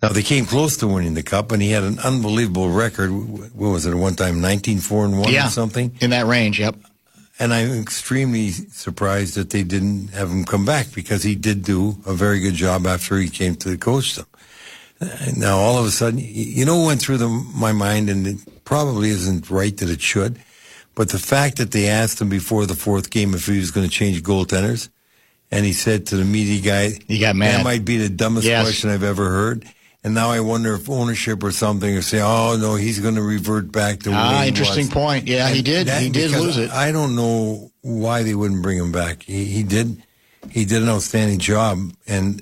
Now, they came close to winning the Cup, and he had an unbelievable record. What was it at one time, 19-4-1 or something? In that range, yep. And I'm extremely surprised that they didn't have him come back, because he did do a very good job after he came to coach them. Now, all of a sudden, what went through my mind, and it probably isn't right that it should, but the fact that they asked him before the fourth game if he was going to change goaltenders, and he said to the media guy, he got mad. That might be the dumbest question I've ever heard. And now I wonder if ownership or something will say, oh, no, he's going to revert back to what he interesting was. Point. Yeah, he did. He did lose it. I don't know why they wouldn't bring him back. He did an outstanding job, and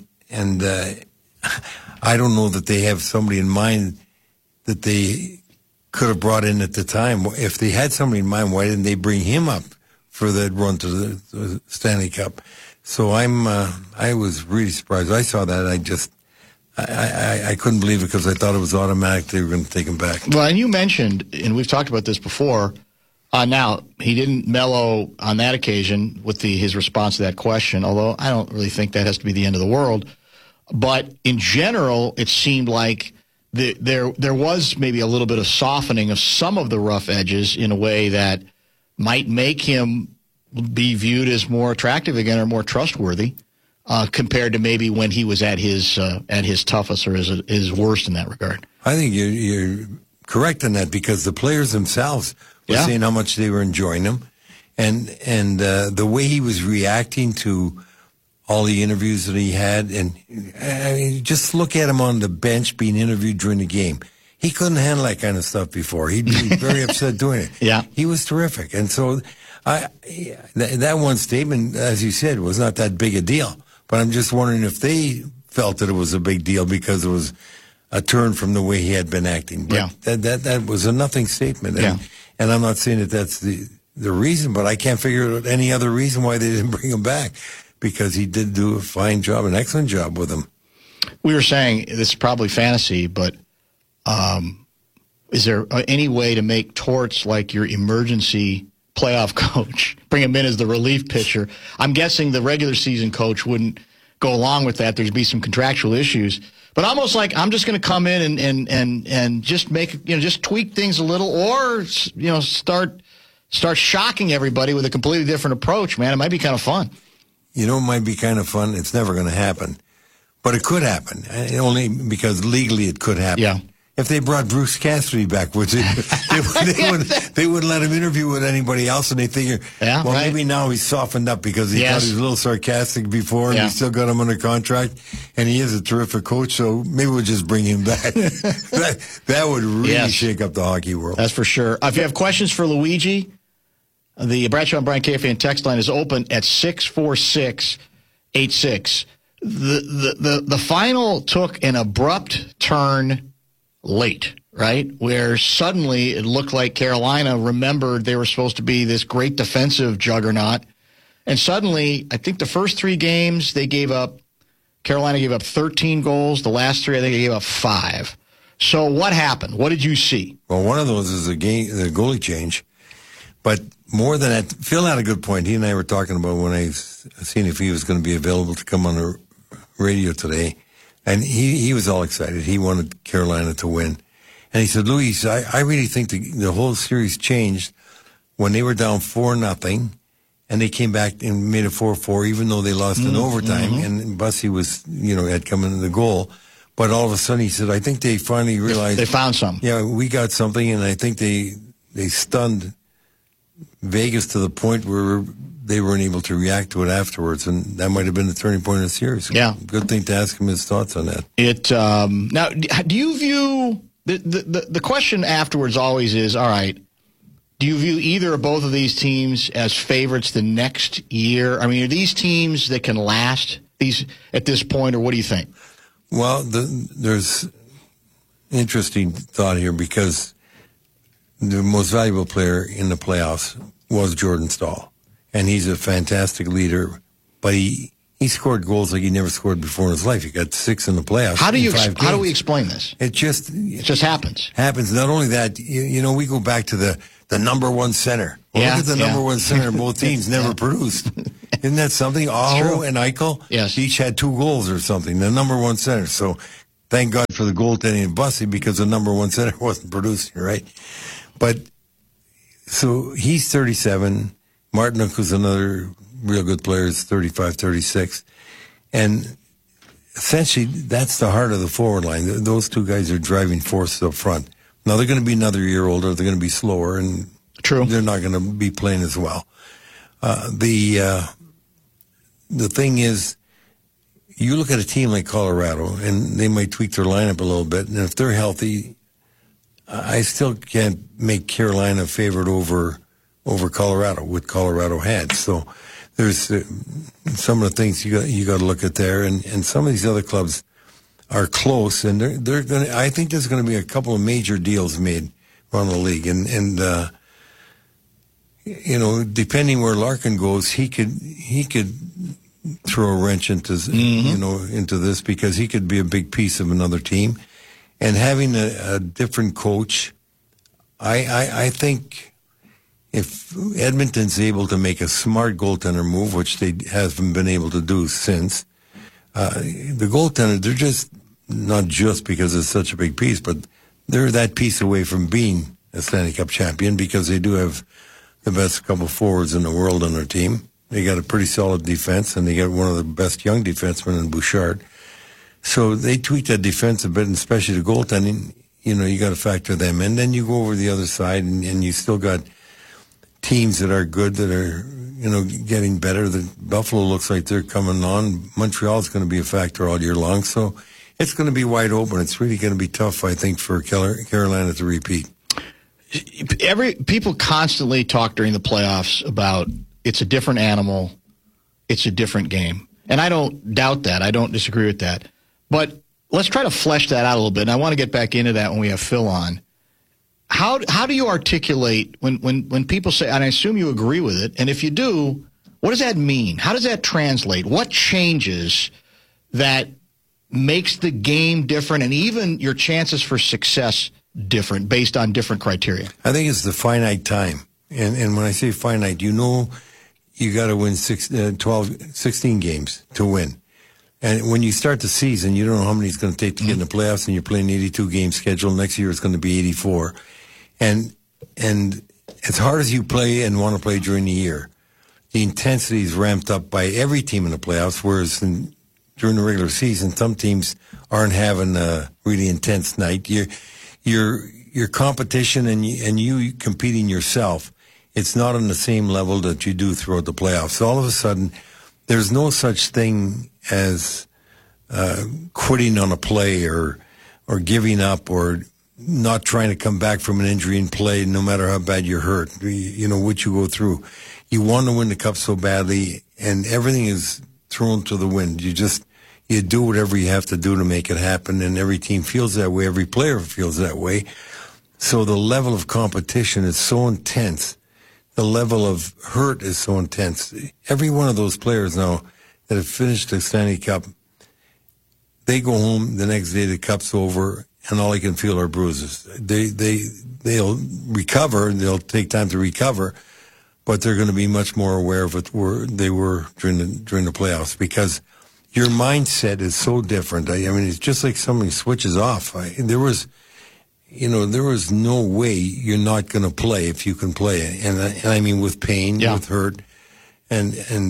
I don't know that they have somebody in mind that they could have brought in at the time. If they had somebody in mind, why didn't they bring him up for that run to the Stanley Cup? So I was really surprised. I saw that. I couldn't believe it, because I thought it was automatic they were going to take him back. Well, and you mentioned, and we've talked about this before, now, he didn't mellow on that occasion with his response to that question, although I don't really think that has to be the end of the world. But in general, it seemed like there was maybe a little bit of softening of some of the rough edges in a way that might make him be viewed as more attractive again, or more trustworthy. Compared to maybe when he was at his toughest or his worst in that regard. I think you're correct in that, because the players themselves were saying how much they were enjoying him, and the way he was reacting to all the interviews that he had, and I mean, just look at him on the bench being interviewed during the game. He couldn't handle that kind of stuff before. He'd be very upset doing it. Yeah, he was terrific, and so that one statement, as you said, was not that big a deal. But I'm just wondering if they felt that it was a big deal because it was a turn from the way he had been acting. But that was a nothing statement. And I'm not saying that that's the reason, but I can't figure out any other reason why they didn't bring him back, because he did do a fine job, an excellent job with him. We were saying, this is probably fantasy, but is there any way to make Torts like your emergency playoff coach, bring him in as the relief pitcher? I'm guessing the regular season coach wouldn't go along with that. There'd be some contractual issues, but almost like, I'm just going to come in and just make, just tweak things a little, or, start shocking everybody with a completely different approach, man. It might be kind of fun. It might be kind of fun. It's never going to happen, but it could happen, only because legally it could happen. Yeah. If they brought Bruce Cassidy back, they wouldn't let him interview with anybody else, and they figure, maybe now he's softened up because he thought he was a little sarcastic before, and he still got him under contract, and he is a terrific coach, so maybe we'll just bring him back. that would really shake up the hockey world. That's for sure. If you have questions for Luigi, the Bradshaw and Brian KFAN text line is open at 64686. The final took an abrupt turn late, right? Where suddenly it looked like Carolina remembered they were supposed to be this great defensive juggernaut. And suddenly, I think the first 3 games, Carolina gave up 13 goals. The last 3, I think they gave up 5. So what happened? What did you see? Well, one of those is the goalie change. But more than that, Phil had a good point. He and I were talking about when I seen if he was going to be available to come on the radio today. And he was all excited. He wanted Carolina to win. And he said, Louis, I really think the whole series changed when they were down 4-0, and they came back and made it 4-4, even though they lost in overtime. And Bussy was, had come into the goal. But all of a sudden, he said, I think they finally realized. They found something. Yeah, we got something, and I think they stunned Vegas to the point where they weren't able to react to it afterwards, and that might have been the turning point of the series. Yeah. Good thing to ask him his thoughts on that. Now, do you view the question afterwards always is, all right, do you view either or both of these teams as favorites the next year? I mean, are these teams that can last at this point, or what do you think? Well, there's interesting thought here, because the most valuable player in the playoffs was Jordan Staal. And he's a fantastic leader, but he scored goals like he never scored before in his life. He got 6 in the playoffs. How do we explain this? It just happens. Happens. Not only that, we go back to the number one center. Well, look at the number one center in both teams never produced. Isn't that something? Aho and Eichel each had 2 goals or something. The number one center. So thank God for the goaltending in Bussy because the number one center wasn't producing, right? But so he's 37. Martinook, who's another real good player, is 35, 36. And essentially, that's the heart of the forward line. Those two guys are driving forces up front. Now, they're going to be another year older. They're going to be slower, and True. They're not going to be playing as well. The thing is, you look at a team like Colorado, and they might tweak their lineup a little bit, and if they're healthy, I still can't make Carolina a favorite over Colorado, what Colorado had. So there's some of the things you got to look at there, and some of these other clubs are close, and they're going to. I think there's going to be a couple of major deals made around the league, and you know, depending where Larkin goes, he could throw a wrench into into this because he could be a big piece of another team, and having a different coach, I think. If Edmonton's able to make a smart goaltender move, which they haven't been able to do since, the goaltender, they're just, not just because it's such a big piece, but they're that piece away from being a Stanley Cup champion because they do have the best couple forwards in the world on their team. They got a pretty solid defense, and they got one of the best young defensemen in Bouchard. So they tweak that defense a bit, and especially the goaltending, you know, you got to factor them in. Then you go over the other side, and you still got teams that are good, that are, you know, getting better. The Buffalo looks like they're coming on. Montreal's going to be a factor all year long. So it's going to be wide open. It's really going to be tough, I think, for Carolina to repeat. People constantly talk during the playoffs about it's a different animal, it's a different game. And I don't doubt that. I don't disagree with that. But let's try to flesh that out a little bit. And I want to get back into that when we have Phil on. How do you articulate when people say, and I assume you agree with it, and if you do, what does that mean? How does that translate? What changes that makes the game different and even your chances for success different based on different criteria? I think it's the finite time. And when I say finite, you know you got to win 16 games to win. And when you start the season, you don't know how many it's going to take to get in the playoffs, and you're playing 82 game schedule. Next year it's going to be 84. And as hard as you play and want to play during the year, the intensity is ramped up by every team in the playoffs, whereas during the regular season, some teams aren't having a really intense night. Your competition and you competing yourself, it's not on the same level that you do throughout the playoffs. So all of a sudden, there's no such thing as quitting on a play or giving up or not trying to come back from an injury and play no matter how bad you're hurt, you know, what you go through. You want to win the cup so badly, and everything is thrown to the wind. You do whatever you have to do to make it happen, and every team feels that way. Every player feels that way. So the level of competition is so intense. The level of hurt is so intense. Every one of those players now that have finished the Stanley Cup, they go home the next day, the cup's over, and all they can feel are bruises. They'll recover, and they'll take time to recover, but they're going to be much more aware of it where they were during the playoffs because your mindset is so different. I mean, it's just like somebody switches off. There was no way you're not going to play if you can play, and I mean with pain, with hurt, and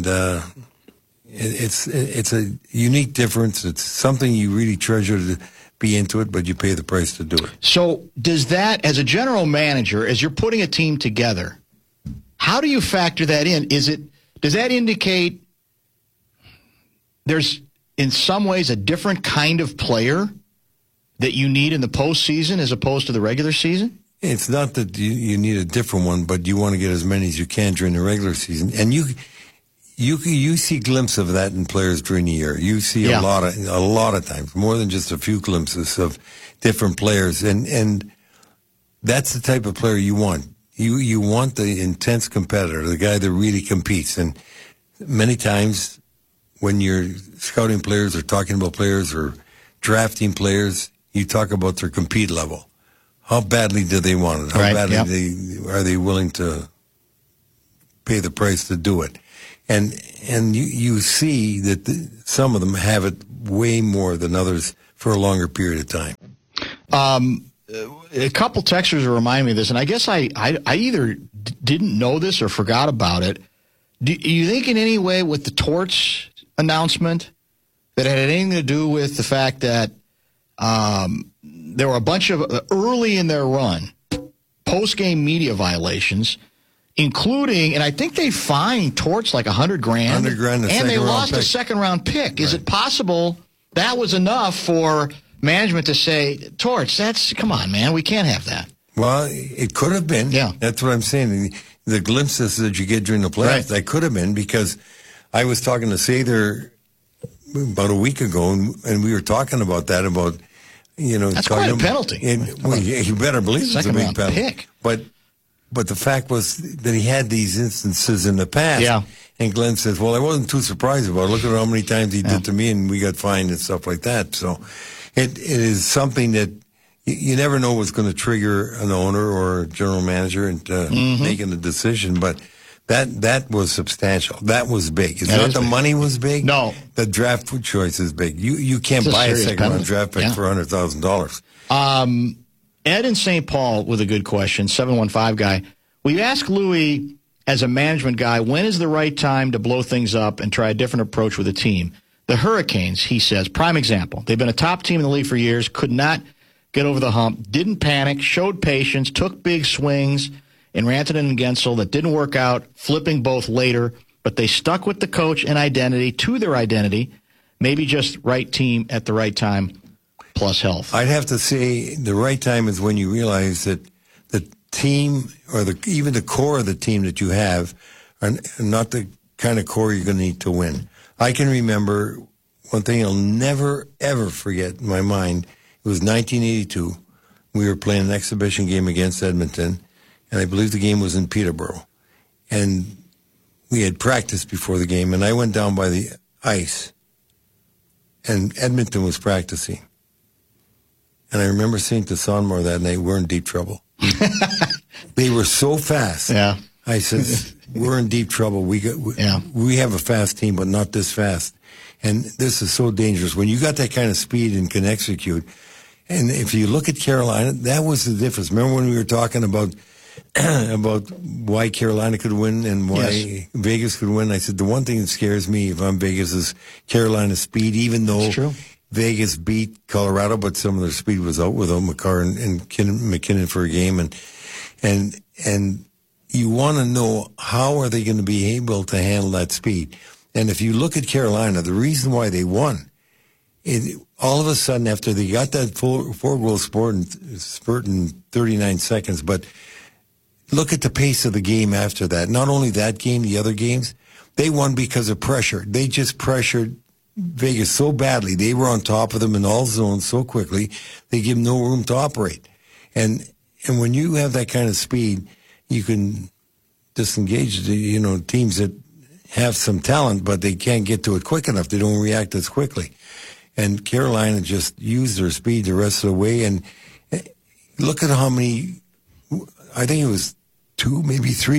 it's a unique difference. It's something you really treasure to be into it, but you pay the price to do it. So does that, as a general manager, as you're putting a team together, how do you factor that in? Does that indicate there's in some ways a different kind of player that you need in the postseason as opposed to the regular season? It's not that you need a different one, but you want to get as many as you can during the regular season. And you see glimpses of that in players during the year. You see a lot of times, more than just a few glimpses of different players. And that's the type of player you want. You want the intense competitor, the guy that really competes. And many times when you're scouting players or talking about players or drafting players, you talk about their compete level. How badly do they want it? How badly are they willing to pay the price to do it? And you see that some of them have it way more than others for a longer period of time. A couple texters are reminding me of this, and I guess I either didn't know this or forgot about it. Do you think in any way with the Torts announcement that it had anything to do with the fact that there were a bunch of, early in their run, post-game media violations, including, and I think they fined Torts like $100,000. $100,000, and they lost pick. a second-round pick. Right. Is it possible that was enough for management to say, Torts, come on, man, we can't have that? Well, it could have been. Yeah. That's what I'm saying. The glimpses that you get during the playoffs, Right. that could have been, because I was talking to Sather about a week ago, and we were talking about that, about, That's quite a penalty. Well, you better believe it's a big Second-round penalty. pick. But the fact was that he had these instances in the past. Yeah. And Glenn says, well, I wasn't too surprised about it. Look at how many times he did to me, and we got fined and stuff like that. So it is something that you never know what's going to trigger an owner or a general manager into making a decision. But that was substantial. That was big. It's not the money was big. No. The draft choice is big. You can't It's a buy a serious second-round penalty. draft pick Yeah. for $100,000. Ed in St. Paul with a good question, 715 guy. We asked Louis, as a management guy, when is the right time to blow things up and try a different approach with a team? The Hurricanes, he says, prime example. They've been a top team in the league for years, could not get over the hump, didn't panic, showed patience, took big swings in Rantanen and Gensel that didn't work out, flipping both later, but they stuck with the coach and identity to their identity, maybe just right team at the right time, plus health. I'd have to say the right time is when you realize that the team, or even the core of the team that you have, are not the kind of core you're going to need to win. I can remember one thing I'll never, ever forget in my mind. It was 1982. We were playing an exhibition game against Edmonton, and I believe the game was in Peterborough. And we had practiced before the game, and I went down by the ice, and Edmonton was practicing. And I remember saying to Sonmore that night, we're in deep trouble. They were so fast. Yeah. I said, we're in deep trouble. We have a fast team, but not this fast. And this is so dangerous. When you got that kind of speed and can execute, and if you look at Carolina, that was the difference. Remember when we were talking about why Carolina could win and why Vegas could win? I said, the one thing that scares me if I'm Vegas is Carolina's speed, even though Vegas beat Colorado, but some of their speed was out without McCarr and McKinnon for a game. And you want to know, how are they going to be able to handle that speed? And if you look at Carolina, the reason why they won, all of a sudden after they got that four-goal spurt in 39 seconds, but look at the pace of the game after that. Not only that game, the other games, they won because of pressure. They just pressured Vegas so badly. They were on top of them in all zones so quickly, they give them no room to operate. And when you have that kind of speed, you can disengage the teams that have some talent, but they can't get to it quick enough. They don't react as quickly. And Carolina just used their speed the rest of the way. And look at how many, I think it was 2, maybe 3,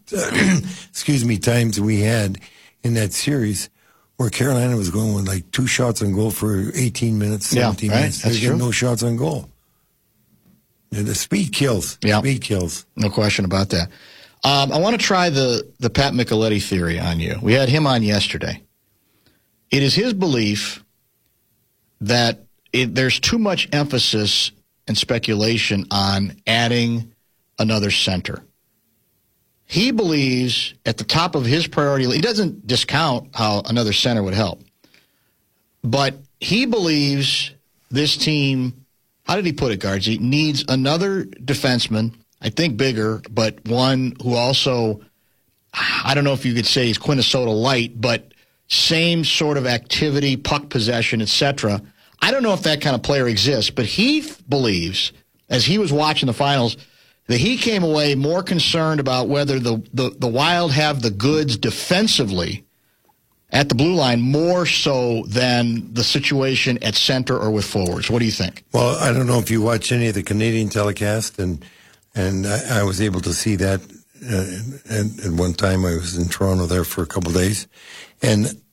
times we had in that series where Carolina was going with like 2 shots on goal for 18 minutes, 17 minutes. That's They true. no shots on goal. The speed kills. Yeah. Speed kills. No question about that. I want to try the Pat Micheletti theory on you. We had him on yesterday. It is his belief that there's too much emphasis and speculation on adding another center. He believes at the top of his priority, he doesn't discount how another center would help, but he believes this team, how did he put it, Guardsy, needs another defenseman, I think bigger, but one who also, I don't know if you could say he's Minnesota light, but same sort of activity, puck possession, etc. I don't know if that kind of player exists, but he believes, as he was watching the finals, that he came away more concerned about whether the Wild have the goods defensively at the blue line more so than the situation at center or with forwards. What do you think? Well, I don't know if you watch any of the Canadian telecast, and I was able to see that. At one time, I was in Toronto there for a couple of days, and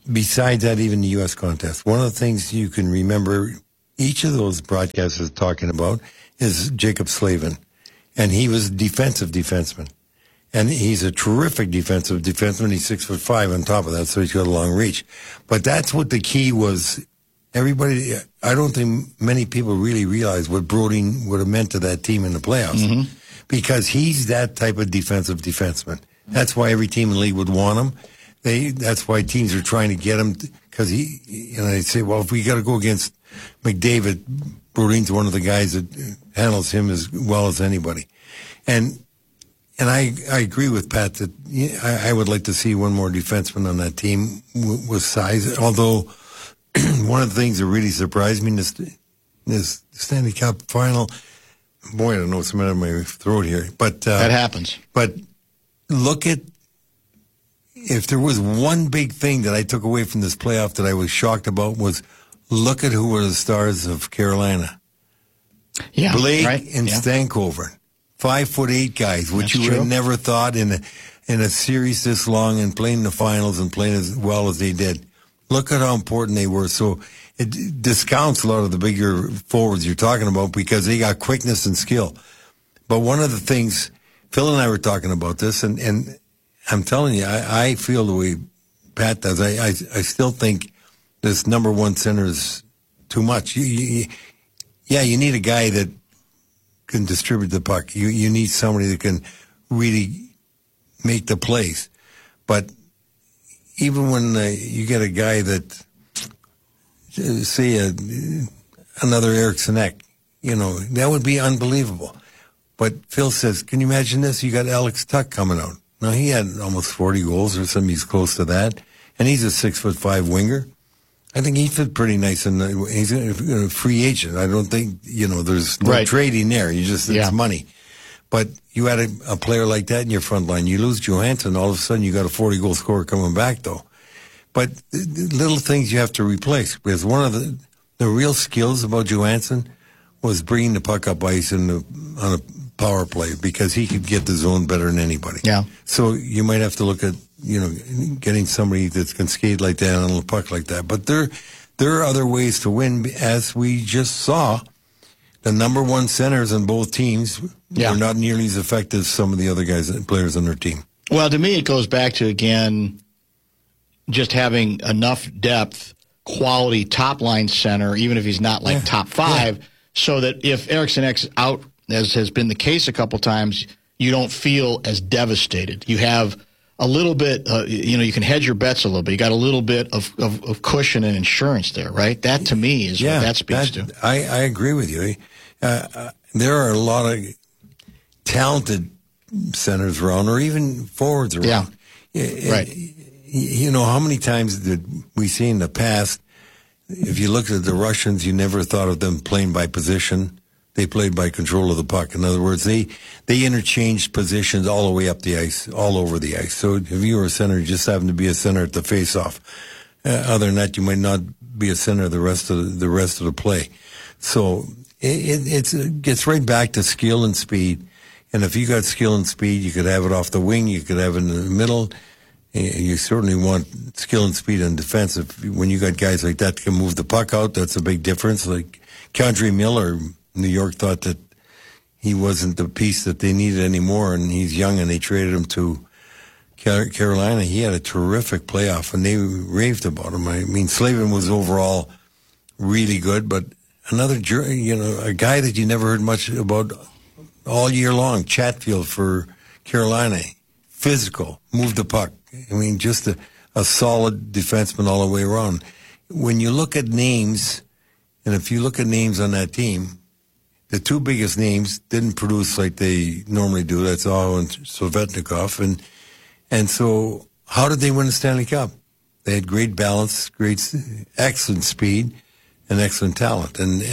besides that, even the U.S. contest, one of the things you can remember each of those broadcasters talking about is Jacob Slavin. And he was a defensive defenseman. And he's a terrific defensive defenseman. He's 6'5" on top of that, so he's got a long reach. But that's what the key was. Everybody, I don't think many people really realize what Brodin would have meant to that team in the playoffs. Because he's that type of defensive defenseman. That's why every team in the league would want him. That's why teams are trying to get him, because they say, well, if we got to go against McDavid, Brodin's one of the guys that handles him as well as anybody. And I agree with Pat that I would like to see one more defenseman on that team with size. Although one of the things that really surprised me in this Stanley Cup final, boy, I don't know what's the matter with my throat here, but that happens. But look at, if there was one big thing that I took away from this playoff that I was shocked about, was look at who were the stars of Carolina. Yeah, Blake right? and Stankoven. 5'8" guys, which you would have never thought in a series this long and playing in the finals and playing as well as they did. Look at how important they were. So it discounts a lot of the bigger forwards you're talking about because they got quickness and skill. But one of the things, Phil and I were talking about this, and I'm telling you, I feel the way Pat does. I still think this number one center is too much. You need a guy that can distribute the puck. You need somebody that can really make the plays. But even when you get a guy that, say, another Eriksson Ek, that would be unbelievable. But Phil says, can you imagine this? You got Alex Tuch coming out. Now, he had almost 40 goals or something. He's close to that. And he's a 6'5" winger. I think he fit pretty nice, and he's a free agent. I don't think, there's no trading there. It's money. But you had a player like that in your front line. You lose Johansson, all of a sudden you got a 40-goal scorer coming back, though. But little things you have to replace. Because one of the real skills about Johansson was bringing the puck up ice on a power play, because he could get the zone better than anybody. Yeah. So you might have to look at, getting somebody that can skate like that on the puck like that. But there are other ways to win, as we just saw. The number one centers on both teams were not nearly as effective as some of the other players on their team. Well, to me, it goes back to, again, just having enough depth, quality top-line center, even if he's not top five, so that if Eriksson Ek's out, as has been the case a couple times, you don't feel as devastated. You have a little bit, you can hedge your bets a little bit. You got a little bit of cushion and insurance there, right? That, to me, is what that speaks to. I agree with you. There are a lot of talented centers around, or even forwards around. Yeah, right. How many times did we see in the past, if you looked at the Russians, you never thought of them playing by position. They played by control of the puck. In other words, they interchanged positions all the way up the ice, all over the ice. So if you were a center, you just happened to be a center at the face-off. Other than that, you might not be a center the rest of the play. So it gets right back to skill and speed. And if you got skill and speed, you could have it off the wing, you could have it in the middle. You certainly want skill and speed on defense. When you got guys like that that can move the puck out, that's a big difference. Like K'Andre Miller, New York thought that he wasn't the piece that they needed anymore, and he's young, and they traded him to Carolina. He had a terrific playoff, and they raved about him. I mean, Slavin was overall really good, but another, a guy that you never heard much about all year long, Chatfield for Carolina, physical, moved the puck. I mean, just a solid defenseman all the way around. When you look at names, and if you look at names on that team, the two biggest names didn't produce like they normally do. That's Aho and Svetnikov. And so how did they win the Stanley Cup? They had great balance, excellent speed, and excellent talent. And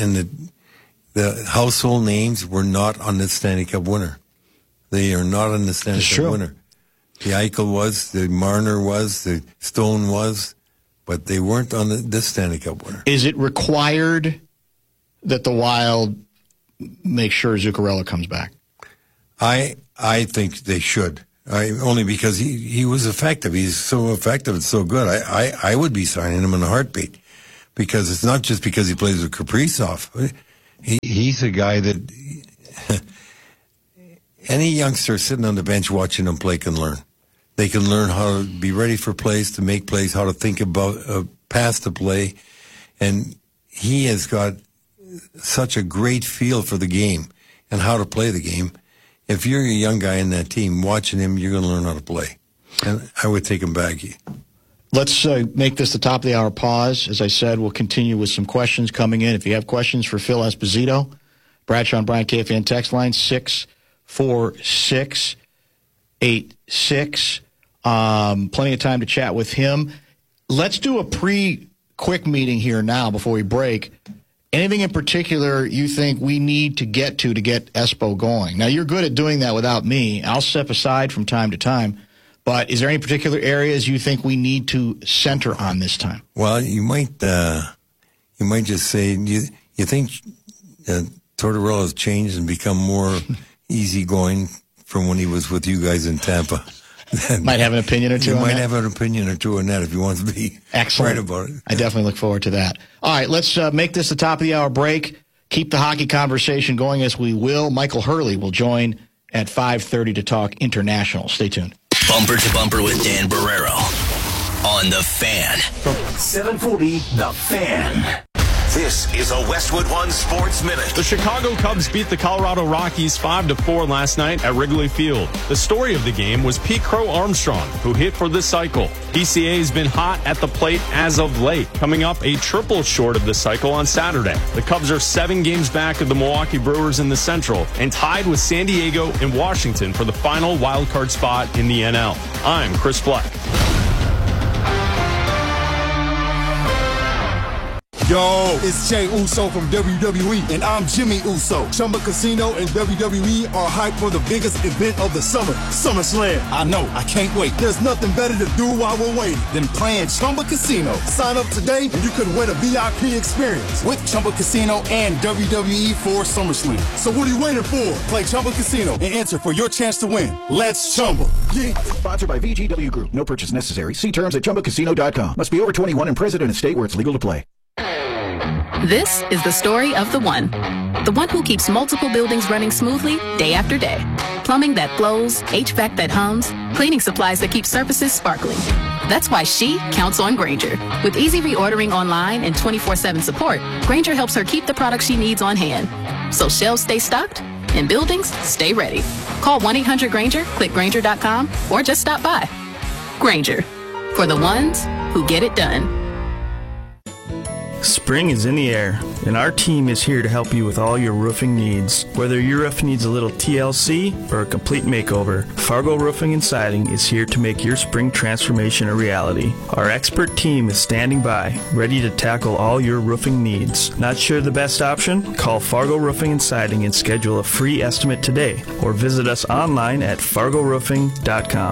the household names were not on the Stanley Cup winner. They are not on the Stanley Cup winner. The Eichel was, the Marner was, the Stone was, but they weren't on this Stanley Cup winner. Is it required that the Wild make sure Zuccarello comes back? I think they should. Only because he was effective. He's so effective and so good. I would be signing him in a heartbeat, because it's not just because he plays with Kaprizov. He's a guy that any youngster sitting on the bench watching him play can learn. They can learn how to be ready for plays, to make plays, how to think about a pass to play. And he has got such a great feel for the game and how to play the game. If you're a young guy in that team, watching him, you're going to learn how to play. And I would take him back. Let's make this the top of the hour pause. As I said, we'll continue with some questions coming in. If you have questions for Phil Esposito, Bradshaw and Brian KFAN text line 64686. Plenty of time to chat with him. Let's do a quick meeting here now before we break. Anything in particular you think we need to get Espo going? Now, you're good at doing that without me. I'll step aside from time to time. But is there any particular areas you think we need to center on this time? Well, you might just say, you think Tortorella's changed and become more easygoing from when he was with you guys in Tampa. Might have an opinion or two on that. You might have an opinion or two on that if you want to be excellent right about it. I definitely look forward to that. All right, let's make this the top of the hour break. Keep the hockey conversation going as we will. Michael Hurley will join at 5:30 to talk international. Stay tuned. Bumper to Bumper with Dan Barreiro on The Fan. 740 The Fan. This is a Westwood One Sports Minute. The Chicago Cubs beat the Colorado Rockies 5-4 last night at Wrigley Field. The story of the game was Pete Crow Armstrong, who hit for the cycle. PCA has been hot at the plate as of late, coming up a triple short of the cycle on Saturday. The Cubs are 7 games back of the Milwaukee Brewers in the Central and tied with San Diego and Washington for the final wildcard spot in the NL. I'm Chris Fleck. Yo, it's Jey Uso from WWE, and I'm Jimmy Uso. Chumba Casino and WWE are hyped for the biggest event of the summer, SummerSlam. I know, I can't wait. There's nothing better to do while we're waiting than playing Chumba Casino. Sign up today and you could win a VIP experience with Chumba Casino and WWE for SummerSlam. So what are you waiting for? Play Chumba Casino and enter for your chance to win. Let's Chumba. Yeah. Sponsored by VGW Group. No purchase necessary. See terms at ChumbaCasino.com. Must be over 21 and present in a state where it's legal to play. This is the story of the one who keeps multiple buildings running smoothly day after day. Plumbing that flows, HVAC that hums, cleaning supplies that keep surfaces sparkling. That's why she counts on Grainger. With easy reordering online and 24/7 support, Grainger helps her keep the products she needs on hand. So shelves stay stocked and buildings stay ready. Call 1-800-GRAINGER, click Grainger.com, or just stop by. Grainger, for the ones who get it done. Spring is in the air, and our team is here to help you with all your roofing needs. Whether your roof needs a little TLC or a complete makeover, Fargo Roofing and Siding is here to make your spring transformation a reality. Our expert team is standing by, ready to tackle all your roofing needs. Not sure the best option? Call Fargo Roofing and Siding and schedule a free estimate today, or visit us online at fargoroofing.com.